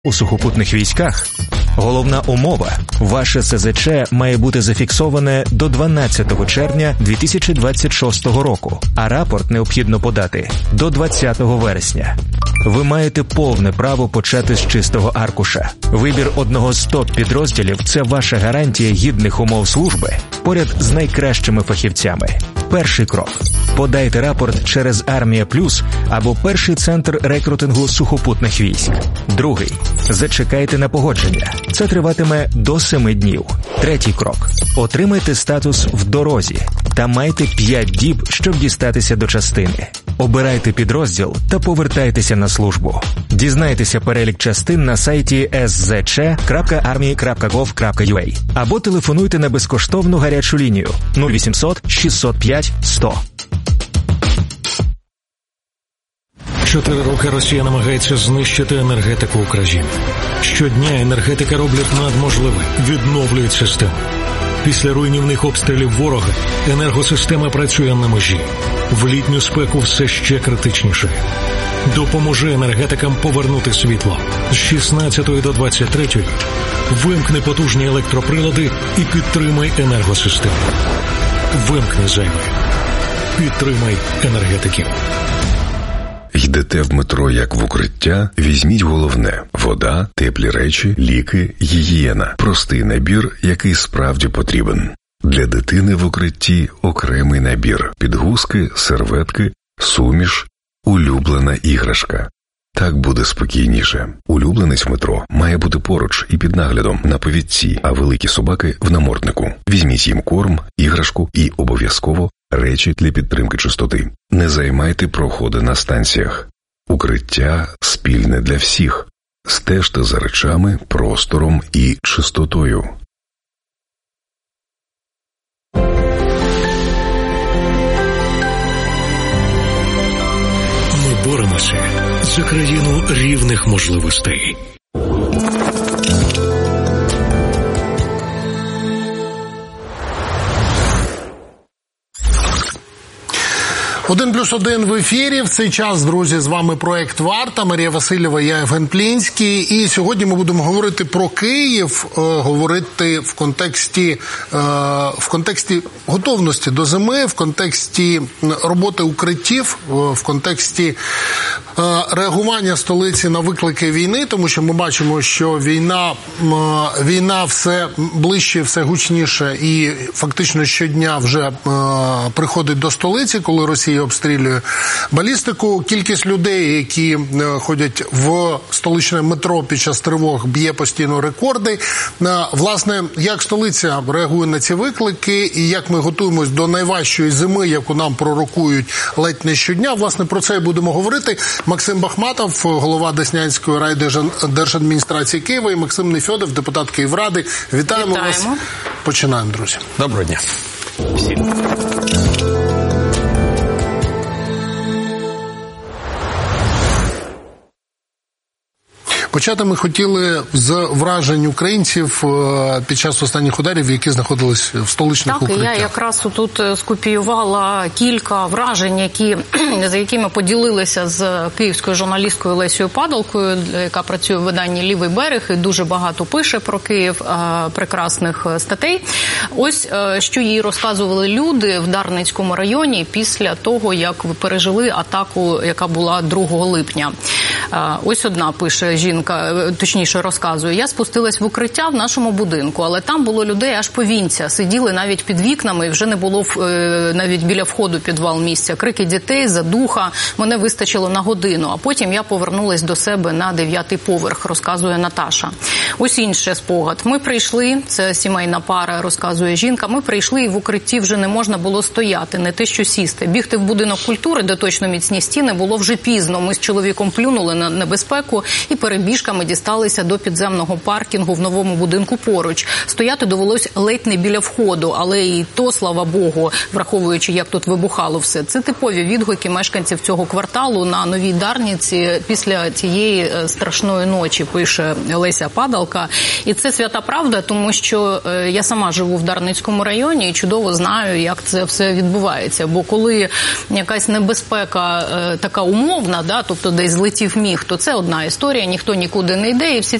У сухопутних військах головна умова – ваше СЗЧ має бути зафіксоване до 12 червня 2026 року, а рапорт необхідно подати до 20 вересня. Ви маєте повне право почати з чистого аркуша. Вибір одного з топ-підрозділів – це ваша гарантія гідних умов служби поряд з найкращими фахівцями. Перший крок – подайте рапорт через Армія Плюс або перший центр рекрутингу сухопутних військ. Другий – зачекайте на погодження. Це триватиме до 7 днів. Третій крок – отримайте статус в дорозі та майте 5 діб, щоб дістатися до частини. Обирайте підрозділ та повертайтеся на службу. Дізнайтеся перелік частин на сайті szc.army.gov.ua або телефонуйте на безкоштовну гарячу лінію 0800 605 100. 4 роки Росія намагається знищити енергетику України. Щодня енергетика роблять надможливе, відновлюють систему. Після руйнівних обстрілів ворога енергосистема працює на межі. В літню спеку все ще критичніше. Допоможи енергетикам повернути світло. З 16 до 23 вимкни потужні електроприлади і підтримай енергосистему. Вимкни зайве. Підтримай енергетиків. Йдете в метро як в укриття? Візьміть головне – вода, теплі речі, ліки, гігієна. Простий набір, який справді потрібен. Для дитини в укритті окремий набір – підгузки, серветки, суміш, улюблена іграшка. Так буде спокійніше. Улюбленець в метро має бути поруч і під наглядом на повідці, а великі собаки – в наморднику. Візьміть їм корм, іграшку і обов'язково речі для підтримки чистоти. Не займайте проходи на станціях. Укриття спільне для всіх. Стежте за речами, простором і чистотою. Ми боремося за країну рівних можливостей. 1+1 в ефірі. В цей час, друзі, з вами проект «Варта». Марія Васильєва, я Євген Плінський. І сьогодні ми будемо говорити про Київ, говорити в контексті готовності до зими, в контексті роботи укриттів, в контексті реагування столиці на виклики війни, тому що ми бачимо, що війна все ближче, все гучніше і фактично щодня вже приходить до столиці, коли Росія обстрілює балістику. Кількість людей, які ходять в столичне метро під час тривог, б'є постійно рекорди. Власне, як столиця реагує на ці виклики і як ми готуємось до найважчої зими, яку нам пророкують ледь не щодня. Власне, про це і будемо говорити. Максим Бахматов, голова Деснянської райдержадміністрації Києва, і Максим Нефьодов, депутат Київради. Вітаємо вас. Починаємо, друзі. Доброго дня. Всім. Почати ми хотіли з вражень українців під час останніх ударів, які знаходились в столичних укриттях. Так, я якраз тут скопіювала кілька вражень, за якими поділилися з київською журналісткою Лесією Падалкою, яка працює в виданні «Лівий берег» і дуже багато пише про Київ, прекрасних статей. Ось, що їй розказували люди в Дарницькому районі після того, як пережили атаку, яка була 2 липня. Ось одна пише жінка, точніше розказує: я спустилась в укриття в нашому будинку, але там було людей аж по вінця, сиділи навіть під вікнами, і вже не було навіть біля входу підвал місця. Крики дітей, задуха, мене вистачило на годину, а потім я повернулась до себе на 9-й поверх, розказує Наташа. Ось інший спогад. Ми прийшли, це сімейна пара, розказує жінка, ми прийшли і в укритті вже не можна було стояти, не те що сісти. Бігти в будинок культури, де точно міцні стіни, було вже пізно. Ми з чоловіком плюнули на небезпеку і перебіжками дісталися до підземного паркінгу в новому будинку поруч. Стояти довелось ледь не біля входу, але і то, слава Богу, враховуючи, як тут вибухало все. Це типові відгуки мешканців цього кварталу на Новій Дарниці після цієї страшної ночі, пише Леся Падалка. І це свята правда, тому що я сама живу в Дарницькому районі і чудово знаю, як це все відбувається. Бо коли якась небезпека така умовна, тобто десь злетів міг, то це одна історія, ніхто нікуди не йде, і всі